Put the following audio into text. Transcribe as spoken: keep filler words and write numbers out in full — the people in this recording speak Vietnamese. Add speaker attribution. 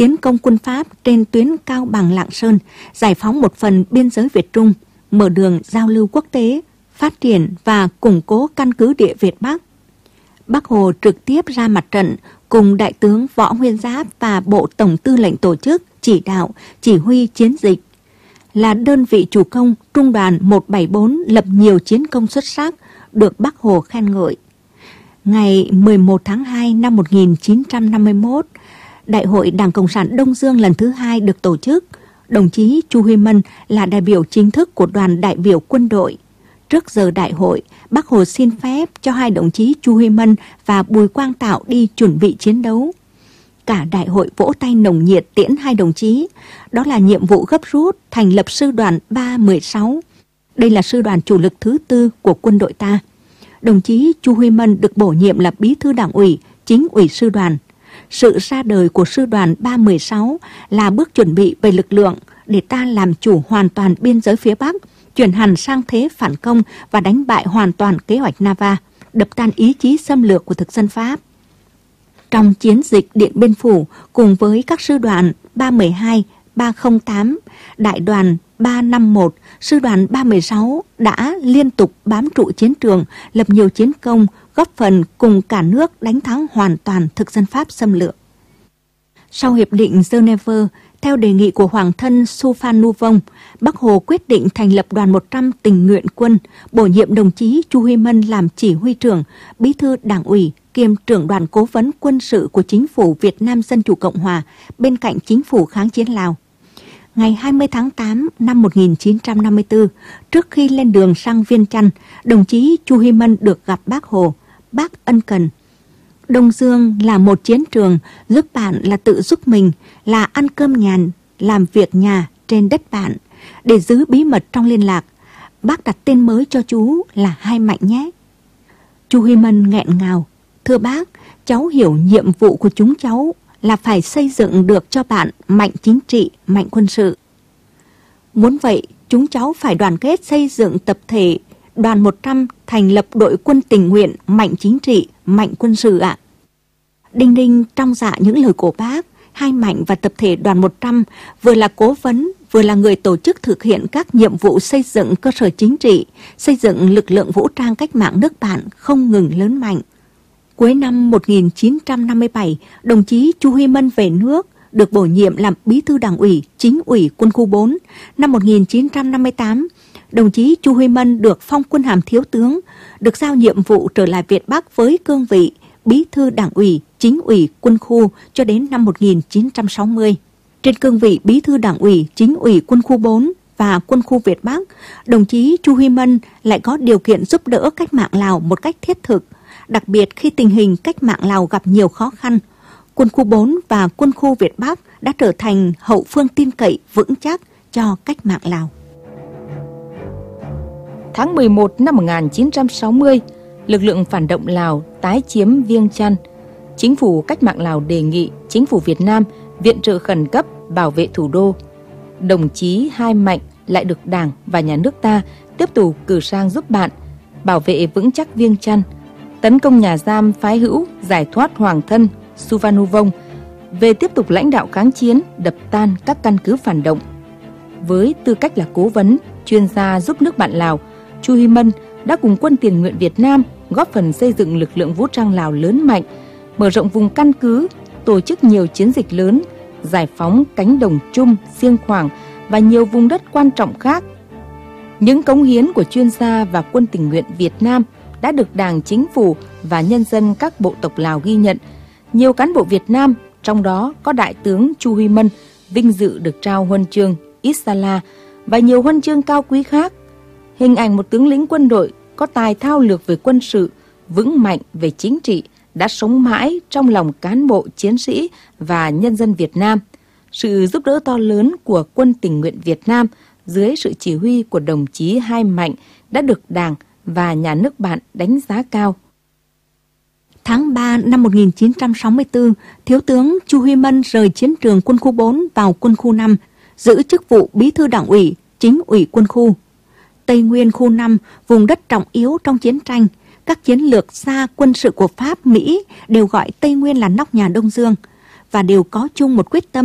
Speaker 1: tiến công quân Pháp trên tuyến Cao Bằng Lạng Sơn, giải phóng một phần biên giới Việt Trung, mở đường giao lưu quốc tế, phát triển và củng cố căn cứ địa Việt Bắc. Bác Hồ trực tiếp ra mặt trận cùng Đại tướng Võ Nguyên Giáp và Bộ Tổng Tư lệnh tổ chức, chỉ đạo, chỉ huy chiến dịch. Là đơn vị chủ công, Trung đoàn một bảy bốn lập nhiều chiến công xuất sắc, được Bác Hồ khen ngợi. Ngày mười một tháng hai năm một nghìn chín trăm năm mươi mốt, Đại hội Đảng Cộng sản Đông Dương lần thứ hai được tổ chức. Đồng chí Chu Huy Mân là đại biểu chính thức của đoàn đại biểu quân đội. Trước giờ đại hội, Bác Hồ xin phép cho hai đồng chí Chu Huy Mân và Bùi Quang Tạo đi chuẩn bị chiến đấu. Cả đại hội vỗ tay nồng nhiệt tiễn hai đồng chí. Đó là nhiệm vụ gấp rút thành lập sư đoàn ba một sáu. Đây là sư đoàn chủ lực thứ tư của quân đội ta. Đồng chí Chu Huy Mân được bổ nhiệm là bí thư đảng ủy, chính ủy sư đoàn. Sự ra đời của sư đoàn ba một sáu là bước chuẩn bị về lực lượng để ta làm chủ hoàn toàn biên giới phía Bắc, chuyển hẳn sang thế phản công và đánh bại hoàn toàn kế hoạch Nava, đập tan ý chí xâm lược của thực dân Pháp. Trong chiến dịch Điện Biên Phủ, cùng với các sư đoàn ba một hai, ba không tám, đại đoàn ba năm một, sư đoàn ba một sáu đã liên tục bám trụ chiến trường, lập nhiều chiến công, góp phần cùng cả nước đánh thắng hoàn toàn thực dân Pháp xâm lược. Sau Hiệp định Geneva, theo đề nghị của Hoàng thân Suphanuvong, Bác Hồ quyết định thành lập đoàn một trăm tình nguyện quân, bổ nhiệm đồng chí Chu Huy Mân làm chỉ huy trưởng, bí thư đảng ủy, kiêm trưởng đoàn cố vấn quân sự của Chính phủ Việt Nam Dân Chủ Cộng Hòa, bên cạnh Chính phủ kháng chiến Lào. Ngày hai mươi tháng tám năm một nghìn chín trăm năm mươi tư, trước khi lên đường sang Viêng Chăn, đồng chí Chu Huy Mân được gặp Bác Hồ. Bác ân cần: Đông Dương là một chiến trường, giúp bạn là tự giúp mình, là ăn cơm nhàn, làm việc nhà trên đất bạn. Để giữ bí mật trong liên lạc, bác đặt tên mới cho chú là Hai Mạnh nhé. Chu Huy Mân nghẹn ngào: Thưa bác, cháu hiểu nhiệm vụ của chúng cháu là phải xây dựng được cho bạn mạnh chính trị, mạnh quân sự. Muốn vậy, chúng cháu phải đoàn kết xây dựng tập thể đoàn một trăm thành lập đội quân tình nguyện mạnh chính trị, mạnh quân sự ạ. Đinh ninh trong dạ những lời của bác, Hai Mạnh và tập thể đoàn một trăm vừa là cố vấn, vừa là người tổ chức thực hiện các nhiệm vụ xây dựng cơ sở chính trị, xây dựng lực lượng vũ trang cách mạng nước bạn không ngừng lớn mạnh. Cuối năm một nghìn chín trăm năm mươi bảy, đồng chí Chu Huy Mân về nước, được bổ nhiệm làm bí thư đảng ủy, chính ủy quân khu bốn. Năm một nghìn chín trăm năm mươi tám, đồng chí Chu Huy Mân được phong quân hàm thiếu tướng, được giao nhiệm vụ trở lại Việt Bắc với cương vị bí thư đảng ủy, chính ủy quân khu cho đến năm một nghìn chín trăm sáu mươi. Trên cương vị bí thư đảng ủy, chính ủy quân khu bốn và quân khu Việt Bắc, đồng chí Chu Huy Mân lại có điều kiện giúp đỡ cách mạng Lào một cách thiết thực, đặc biệt khi tình hình cách mạng Lào gặp nhiều khó khăn. Quân khu bốn và quân khu Việt Bắc đã trở thành hậu phương tin cậy vững chắc cho cách mạng Lào.
Speaker 2: Tháng mười một năm một nghìn chín trăm sáu mươi, lực lượng phản động Lào tái chiếm Viêng Chăn. Chính phủ cách mạng Lào đề nghị Chính phủ Việt Nam viện trợ khẩn cấp bảo vệ thủ đô. Đồng chí Hai Mạnh lại được Đảng và Nhà nước ta tiếp tục cử sang giúp bạn, bảo vệ vững chắc Viêng Chăn, tấn công nhà giam phái hữu, giải thoát hoàng thân Suphanuvong, về tiếp tục lãnh đạo kháng chiến, đập tan các căn cứ phản động. Với tư cách là cố vấn, chuyên gia giúp nước bạn Lào, Chu Huy Mân đã cùng quân tình nguyện Việt Nam góp phần xây dựng lực lượng vũ trang Lào lớn mạnh, mở rộng vùng căn cứ, tổ chức nhiều chiến dịch lớn, giải phóng cánh đồng Trung, Siêng Khoảng và nhiều vùng đất quan trọng khác. Những cống hiến của chuyên gia và quân tình nguyện Việt Nam đã được Đảng, Chính phủ và nhân dân các bộ tộc Lào ghi nhận. Nhiều cán bộ Việt Nam, trong đó có Đại tướng Chu Huy Mân, vinh dự được trao huân chương Isala và nhiều huân chương cao quý khác. Hình ảnh một tướng lĩnh quân đội có tài thao lược về quân sự, vững mạnh về chính trị đã sống mãi trong lòng cán bộ, chiến sĩ và nhân dân Việt Nam. Sự giúp đỡ to lớn của quân tình nguyện Việt Nam dưới sự chỉ huy của đồng chí Hai Mạnh đã được Đảng và Nhà nước bạn đánh giá cao.
Speaker 1: Tháng ba năm một nghìn chín trăm sáu mươi tư, Thiếu tướng Chu Huy Mân rời chiến trường quân khu bốn vào quân khu năm, giữ chức vụ bí thư đảng ủy, chính ủy quân khu. Tây Nguyên khu năm, vùng đất trọng yếu trong chiến tranh, các chiến lược gia quân sự của Pháp, Mỹ đều gọi Tây Nguyên là nóc nhà Đông Dương và đều có chung một quyết tâm